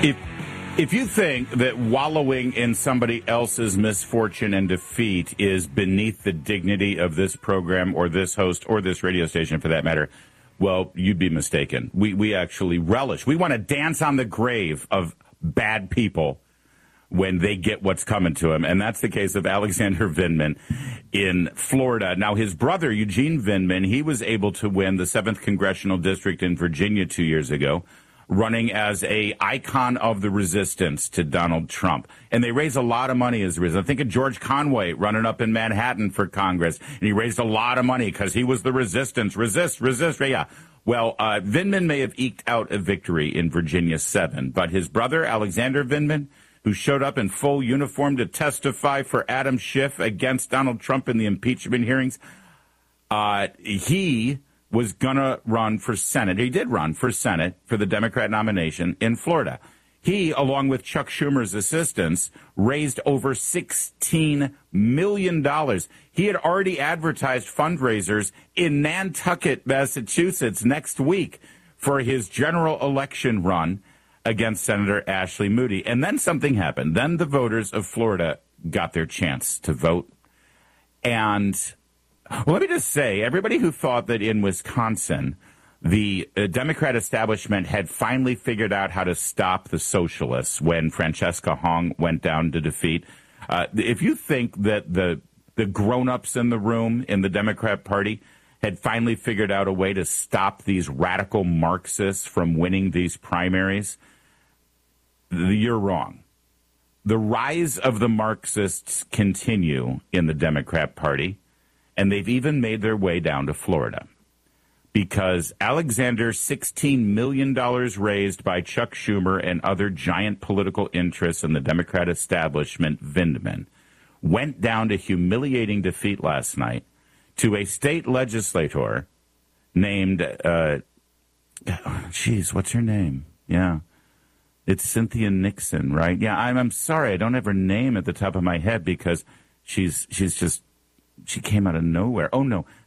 If if you think that wallowing in somebody else's misfortune and defeat is beneath the dignity of this program or this host or this radio station for that matter, well, you'd be mistaken. We actually relish. We want to dance on the grave of bad people when they get what's coming to them. And that's the case of Alexander Vindman in Florida. Now, his brother, Eugene Vindman, he was able to win the 7th Congressional District in Virginia 2 years ago, running as a icon of the resistance to Donald Trump. And they raised a lot of money as a result. I think of George Conway running up in Manhattan for Congress, and he raised a lot of money because he was the resistance. Resist, yeah. Well, Vindman may have eked out a victory in Virginia 7, but his brother, Alexander Vindman, who showed up in full uniform to testify for Adam Schiff against Donald Trump in the impeachment hearings, he was going to run for Senate. He did run for Senate for the Democrat nomination in Florida. He, along with Chuck Schumer's assistants, raised over $16 million. He had already advertised fundraisers in Nantucket, Massachusetts next week for his general election run against Senator Ashley Moody. And then something happened. Then the voters of Florida got their chance to vote. And well, let me just say, everybody who thought that in Wisconsin, the Democrat establishment had finally figured out how to stop the socialists when Francesca Hong went down to defeat. If you think that the grown-ups in the room in the Democrat Party had finally figured out a way to stop these radical Marxists from winning these primaries, you're wrong. The rise of the Marxists continue in the Democrat Party, and they've even made their way down to Florida because Alexander's $16 million raised by Chuck Schumer and other giant political interests in the Democrat establishment, Vindman, went down to humiliating defeat last night to a state legislator named, what's her name? Yeah. It's Cynthia Nixon, right? Yeah, I'm sorry. I don't have her name at the top of my head because she came out of nowhere. Oh, no.